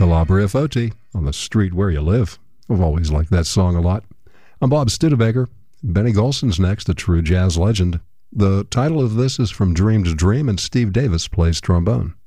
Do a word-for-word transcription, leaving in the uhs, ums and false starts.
Calabria Foti, On the Street Where You Live. I've always liked that song a lot. I'm Bob Studebaker. Benny Golson's next, a true jazz legend. The title of this is from Dream to Dream, and Steve Davis plays trombone.